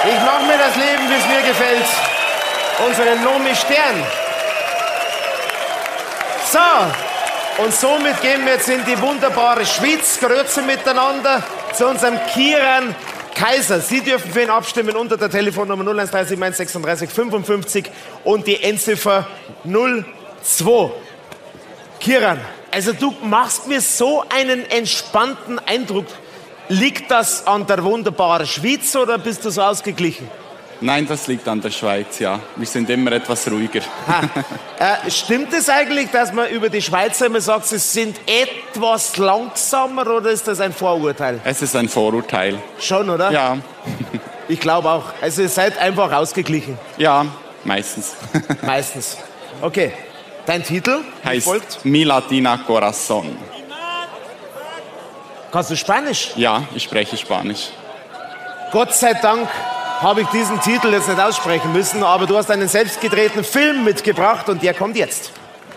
Ich mache mir das Leben, wie es mir gefällt. Unsere Nomi Stern. So, und somit gehen wir jetzt in die wunderbare Schweiz. Grüezi miteinander zu unserem Kieran Kaiser. Sie dürfen für ihn abstimmen unter der Telefonnummer 0131 36 55 und die Endziffer 02. Kieran, also du machst mir so einen entspannten Eindruck. Liegt das an der wunderbaren Schweiz oder bist du so ausgeglichen? Nein, das liegt an der Schweiz, ja. Wir sind immer etwas ruhiger. Stimmt es eigentlich, dass man über die Schweizer immer sagt, sie sind etwas langsamer oder ist das ein Vorurteil? Es ist ein Vorurteil. Schon, oder? Ja. Ich glaube auch. Also ihr seid einfach ausgeglichen. Ja, meistens. Meistens. Okay. Dein Titel heißt folgt? Mi Latina Corazón. Kannst du Spanisch? Ja, ich spreche Spanisch. Gott sei Dank habe ich diesen Titel jetzt nicht aussprechen müssen, aber du hast einen selbstgedrehten Film mitgebracht und der kommt jetzt.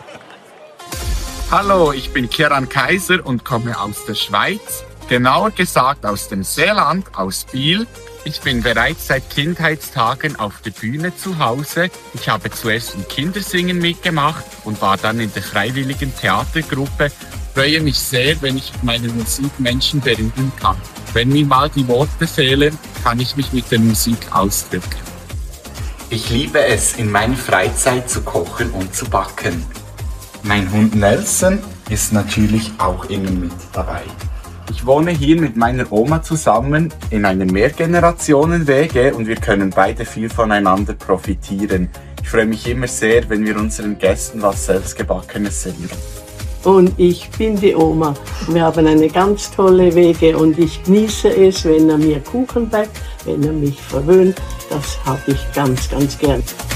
Hallo, ich bin Kieran Kaiser und komme aus der Schweiz, genauer gesagt aus dem Seeland, aus Biel. Ich bin bereits seit Kindheitstagen auf der Bühne zu Hause. Ich habe zuerst im Kindersingen mitgemacht und war dann in der freiwilligen Theatergruppe. Ich freue mich sehr, wenn ich mit meiner Musik Menschen berühren kann. Wenn mir mal die Worte fehlen, kann ich mich mit der Musik ausdrücken. Ich liebe es, in meiner Freizeit zu kochen und zu backen. Mein Hund Nelson ist natürlich auch immer mit dabei. Ich wohne hier mit meiner Oma zusammen in einer Mehrgenerationen-WG und wir können beide viel voneinander profitieren. Ich freue mich immer sehr, wenn wir unseren Gästen was Selbstgebackenes servieren. Und ich bin die Oma. Wir haben eine ganz tolle Wege und ich genieße es, wenn er mir Kuchen backt, wenn er mich verwöhnt. Das habe ich ganz, ganz gern.